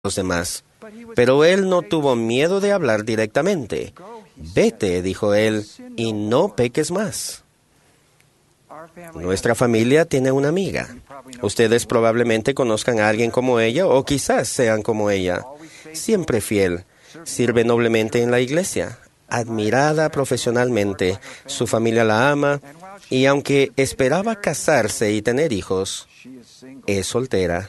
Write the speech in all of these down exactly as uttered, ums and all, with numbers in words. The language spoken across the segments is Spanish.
los demás. Pero él no tuvo miedo de hablar directamente. Vete, dijo él, y no peques más. Nuestra familia tiene una amiga. Ustedes probablemente conozcan a alguien como ella o quizás sean como ella. Siempre fiel, sirve noblemente en la iglesia, admirada profesionalmente, su familia la ama y aunque esperaba casarse y tener hijos, es soltera.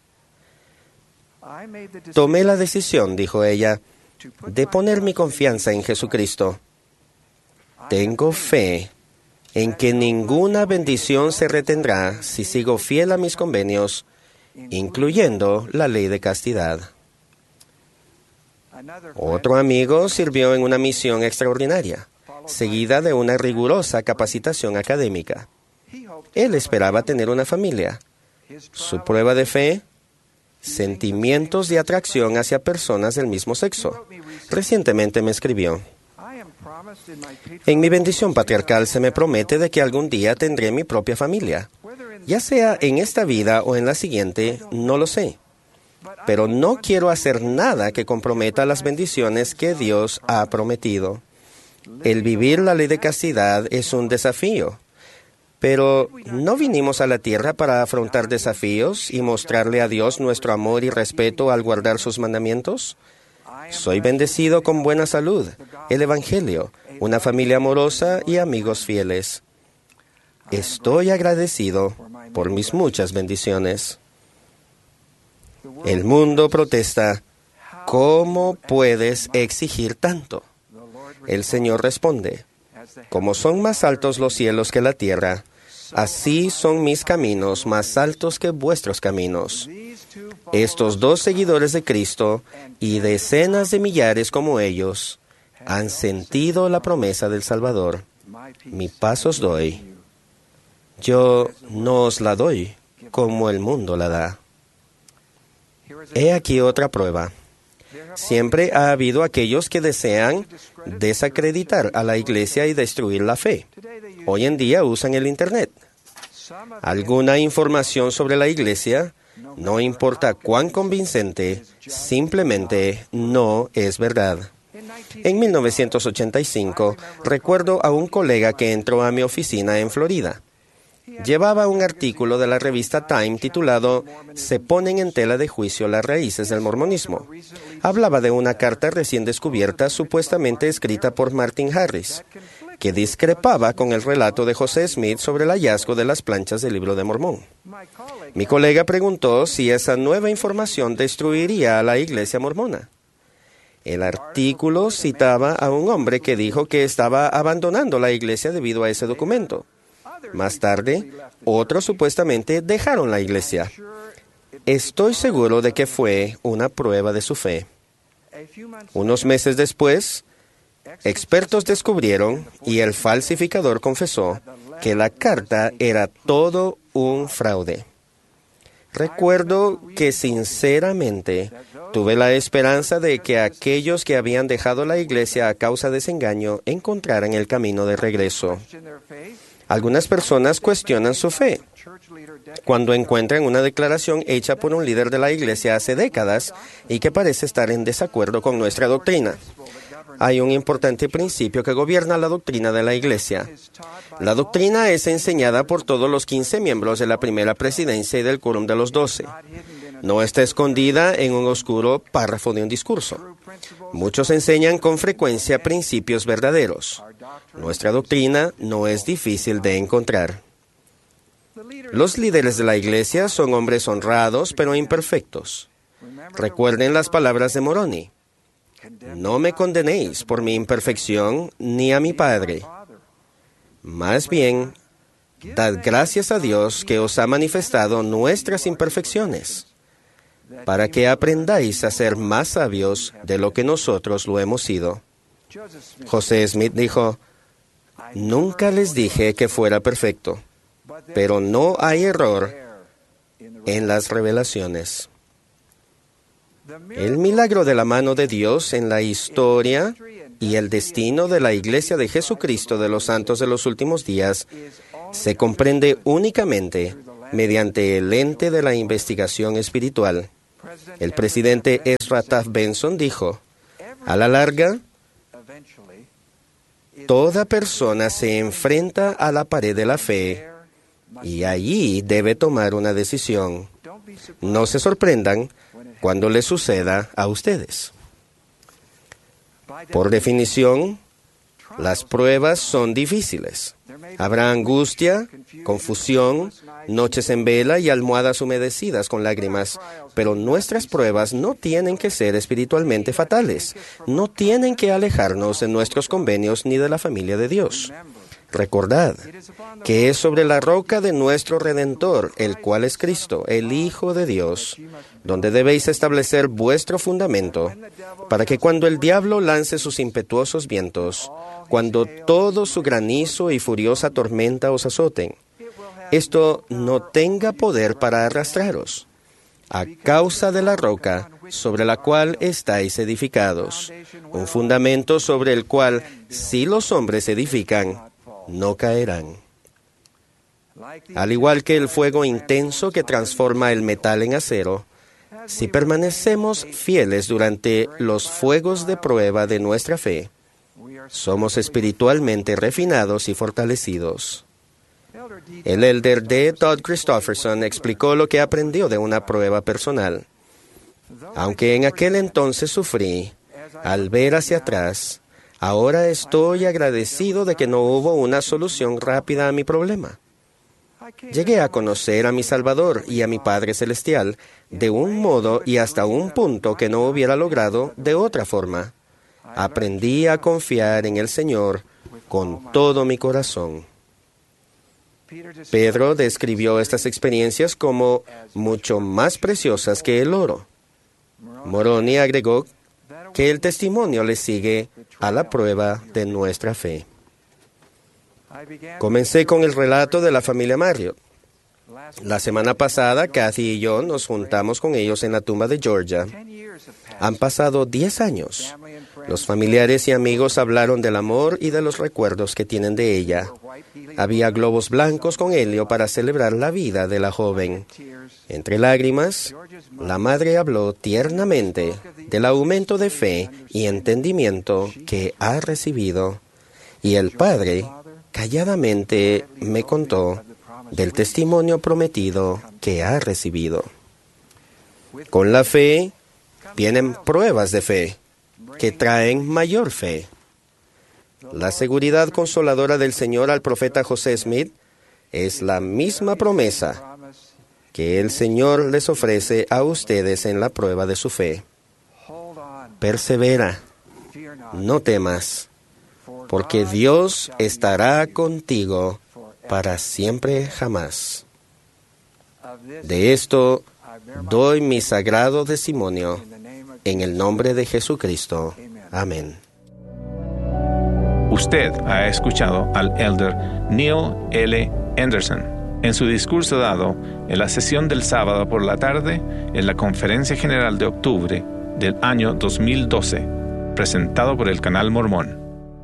Tomé la decisión, dijo ella, de poner mi confianza en Jesucristo. Tengo fe en que ninguna bendición se retendrá si sigo fiel a mis convenios, incluyendo la ley de castidad. Otro amigo sirvió en una misión extraordinaria, seguida de una rigurosa capacitación académica. Él esperaba tener una familia. Su prueba de fe: sentimientos de atracción hacia personas del mismo sexo. Recientemente me escribió: en mi bendición patriarcal se me promete de que algún día tendré mi propia familia. Ya sea en esta vida o en la siguiente, no lo sé. Pero no quiero hacer nada que comprometa las bendiciones que Dios ha prometido. El vivir la ley de castidad es un desafío. Pero ¿no vinimos a la tierra para afrontar desafíos y mostrarle a Dios nuestro amor y respeto al guardar sus mandamientos? Soy bendecido con buena salud, el Evangelio, una familia amorosa y amigos fieles. Estoy agradecido por mis muchas bendiciones. El mundo protesta: ¿cómo puedes exigir tanto? El Señor responde: como son más altos los cielos que la tierra, así son mis caminos más altos que vuestros caminos. Estos dos seguidores de Cristo y decenas de millares como ellos han sentido la promesa del Salvador. Mi paz os doy. Yo no os la doy como el mundo la da. He aquí otra prueba. Siempre ha habido aquellos que desean desacreditar a la iglesia y destruir la fe. Hoy en día usan el Internet. Alguna información sobre la iglesia, no importa cuán convincente, simplemente no es verdad. En mil novecientos ochenta y cinco, recuerdo a un colega que entró a mi oficina en Florida. Llevaba un artículo de la revista Time titulado «Se ponen en tela de juicio las raíces del mormonismo». Hablaba de una carta recién descubierta, supuestamente escrita por Martin Harris, que discrepaba con el relato de José Smith sobre el hallazgo de las planchas del Libro de Mormón. Mi colega preguntó si esa nueva información destruiría a la iglesia mormona. El artículo citaba a un hombre que dijo que estaba abandonando la iglesia debido a ese documento. Más tarde, otros supuestamente dejaron la iglesia. Estoy seguro de que fue una prueba de su fe. Unos meses después, expertos descubrieron y el falsificador confesó que la carta era todo un fraude. Recuerdo que sinceramente tuve la esperanza de que aquellos que habían dejado la iglesia a causa de ese engaño encontraran el camino de regreso. Algunas personas cuestionan su fe cuando encuentran una declaración hecha por un líder de la iglesia hace décadas y que parece estar en desacuerdo con nuestra doctrina. Hay un importante principio que gobierna la doctrina de la iglesia. La doctrina es enseñada por todos los quince miembros de la primera presidencia y del quórum de los doce. No está escondida en un oscuro párrafo de un discurso. Muchos enseñan con frecuencia principios verdaderos. Nuestra doctrina no es difícil de encontrar. Los líderes de la iglesia son hombres honrados pero imperfectos. Recuerden las palabras de Moroni: no me condenéis por mi imperfección ni a mi Padre. Más bien, dad gracias a Dios que os ha manifestado nuestras imperfecciones, para que aprendáis a ser más sabios de lo que nosotros lo hemos sido. José Smith dijo: nunca les dije que fuera perfecto, pero no hay error en las revelaciones. El milagro de la mano de Dios en la historia y el destino de la Iglesia de Jesucristo de los Santos de los Últimos Días se comprende únicamente mediante el lente de la investigación espiritual. El presidente Ezra Taft Benson dijo, a la larga, toda persona se enfrenta a la pared de la fe y allí debe tomar una decisión. No se sorprendan cuando les suceda a ustedes. Por definición, las pruebas son difíciles. Habrá angustia, confusión, noches en vela y almohadas humedecidas con lágrimas, pero nuestras pruebas no tienen que ser espiritualmente fatales. No tienen que alejarnos de nuestros convenios ni de la familia de Dios. Recordad que es sobre la roca de nuestro Redentor, el cual es Cristo, el Hijo de Dios, donde debéis establecer vuestro fundamento, para que cuando el diablo lance sus impetuosos vientos, cuando todo su granizo y furiosa tormenta os azoten, esto no tenga poder para arrastraros, a causa de la roca sobre la cual estáis edificados, un fundamento sobre el cual, si los hombres edifican, no caerán. Al igual que el fuego intenso que transforma el metal en acero, si permanecemos fieles durante los fuegos de prueba de nuestra fe, somos espiritualmente refinados y fortalecidos. El elder D. Todd Christofferson explicó lo que aprendió de una prueba personal. Aunque en aquel entonces sufrí, al ver hacia atrás, ahora estoy agradecido de que no hubo una solución rápida a mi problema. Llegué a conocer a mi Salvador y a mi Padre Celestial de un modo y hasta un punto que no hubiera logrado de otra forma. Aprendí a confiar en el Señor con todo mi corazón. Pedro describió estas experiencias como mucho más preciosas que el oro. Moroni agregó que el testimonio le sigue a la prueba de nuestra fe. Comencé con el relato de la familia Marriott. La semana pasada, Kathy y yo nos juntamos con ellos en la tumba de Georgia. Han pasado diez años. Los familiares y amigos hablaron del amor y de los recuerdos que tienen de ella. Había globos blancos con helio para celebrar la vida de la joven. Entre lágrimas, la madre habló tiernamente del aumento de fe y entendimiento que ha recibido, y el padre calladamente me contó del testimonio prometido que ha recibido. Con la fe vienen pruebas de fe que traen mayor fe. La seguridad consoladora del Señor al profeta José Smith es la misma promesa que el Señor les ofrece a ustedes en la prueba de su fe. Persevera, no temas, porque Dios estará contigo para siempre jamás. De esto doy mi sagrado testimonio en el nombre de Jesucristo. Amén. Usted ha escuchado al elder Neil L. Anderson en su discurso dado en la sesión del sábado por la tarde en la Conferencia General de octubre del año dos mil doce, presentado por el Canal Mormón.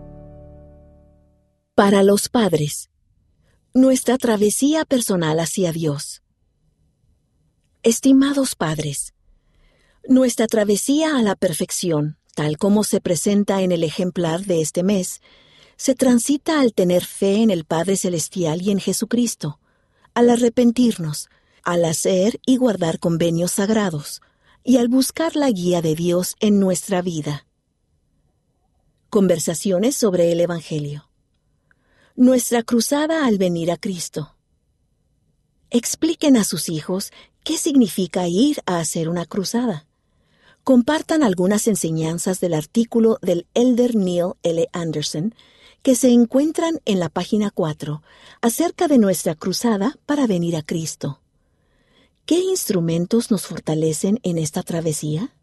Para los padres, nuestra travesía personal hacia Dios. Estimados padres, nuestra travesía a la perfección, tal como se presenta en el ejemplar de este mes, se transita al tener fe en el Padre Celestial y en Jesucristo, al arrepentirnos, al hacer y guardar convenios sagrados, y al buscar la guía de Dios en nuestra vida. Conversaciones sobre el Evangelio. Nuestra cruzada al venir a Cristo. Expliquen a sus hijos qué significa ir a hacer una cruzada. Compartan algunas enseñanzas del artículo del elder Neil L. Anderson que se encuentran en la página cuatro acerca de nuestra cruzada para venir a Cristo. ¿Qué instrumentos nos fortalecen en esta travesía?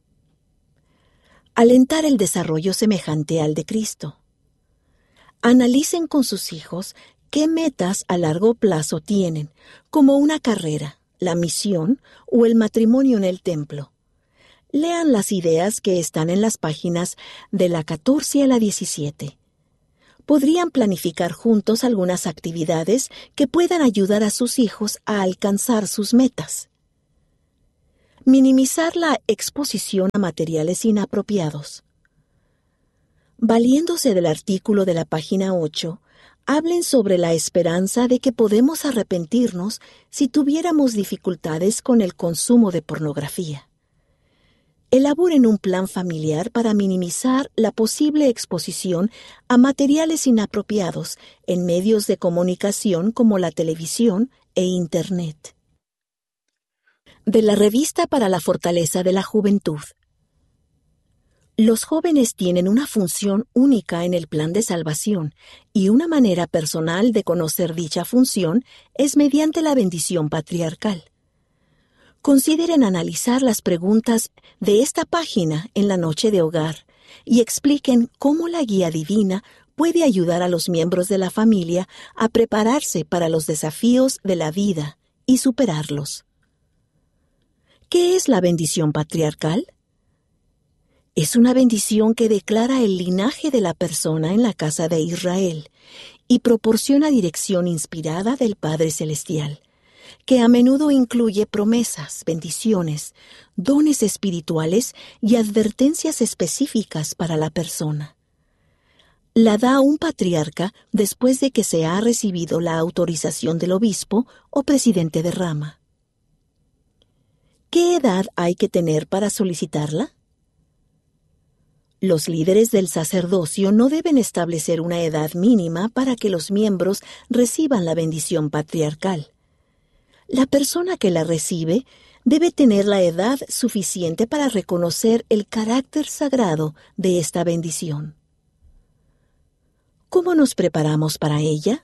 Alentar el desarrollo semejante al de Cristo. Analicen con sus hijos qué metas a largo plazo tienen, como una carrera, la misión o el matrimonio en el templo. Lean las ideas que están en las páginas de la catorce a la diecisiete. Podrían planificar juntos algunas actividades que puedan ayudar a sus hijos a alcanzar sus metas. Minimizar la exposición a materiales inapropiados. Valiéndose del artículo de la página ocho, hablen sobre la esperanza de que podemos arrepentirnos si tuviéramos dificultades con el consumo de pornografía. Elaboren un plan familiar para minimizar la posible exposición a materiales inapropiados en medios de comunicación como la televisión e Internet. De la Revista para la Fortaleza de la Juventud. Los jóvenes tienen una función única en el plan de salvación, y una manera personal de conocer dicha función es mediante la bendición patriarcal. Consideren analizar las preguntas de esta página en la noche de hogar y expliquen cómo la guía divina puede ayudar a los miembros de la familia a prepararse para los desafíos de la vida y superarlos. ¿Qué es la bendición patriarcal? Es una bendición que declara el linaje de la persona en la casa de Israel y proporciona dirección inspirada del Padre Celestial, que a menudo incluye promesas, bendiciones, dones espirituales y advertencias específicas para la persona. La da un patriarca después de que se ha recibido la autorización del obispo o presidente de rama. ¿Qué edad hay que tener para solicitarla? Los líderes del sacerdocio no deben establecer una edad mínima para que los miembros reciban la bendición patriarcal. La persona que la recibe debe tener la edad suficiente para reconocer el carácter sagrado de esta bendición. ¿Cómo nos preparamos para ella?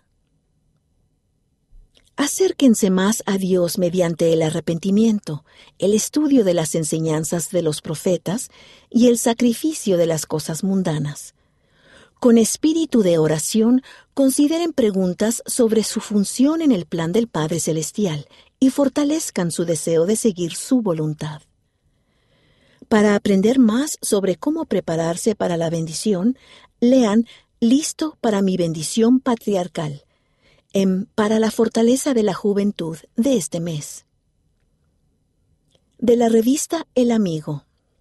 Acérquense más a Dios mediante el arrepentimiento, el estudio de las enseñanzas de los profetas y el sacrificio de las cosas mundanas. Con espíritu de oración, consideren preguntas sobre su función en el plan del Padre Celestial y fortalezcan su deseo de seguir su voluntad. Para aprender más sobre cómo prepararse para la bendición, lean Listo para mi bendición patriarcal, en Para la Fortaleza de la Juventud de este mes. De la revista El Amigo.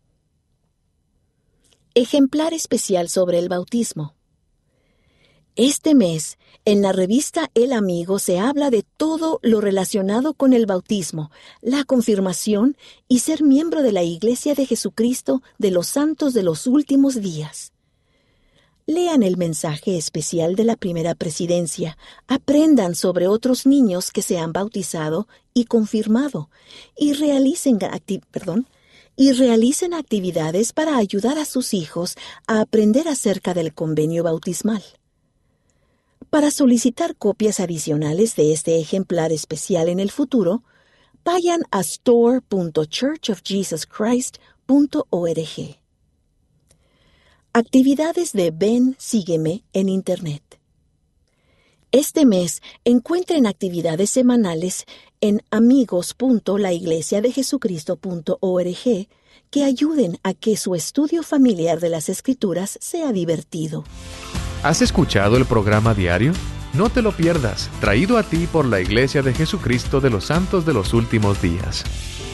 Ejemplar especial sobre el bautismo. Este mes, en la revista El Amigo se habla de todo lo relacionado con el bautismo, la confirmación y ser miembro de la Iglesia de Jesucristo de los Santos de los Últimos Días. Lean el mensaje especial de la primera presidencia, aprendan sobre otros niños que se han bautizado y confirmado, y realicen, acti- perdón, y realicen actividades para ayudar a sus hijos a aprender acerca del convenio bautismal. Para solicitar copias adicionales de este ejemplar especial en el futuro, vayan a store punto church of jesus christ punto org. Actividades de Ven, Sígueme en Internet. Este mes encuentren actividades semanales en amigos punto la iglesia de jesucristo punto org que ayuden a que su estudio familiar de las Escrituras sea divertido. ¿Has escuchado el programa diario? No te lo pierdas, traído a ti por la Iglesia de Jesucristo de los Santos de los Últimos Días.